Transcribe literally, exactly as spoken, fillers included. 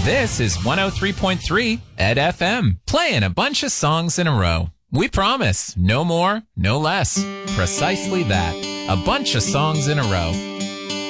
This is one oh three point three Ed F M, playing a bunch of songs in a row. We promise, no more, no less. Precisely that. A bunch of songs in a row.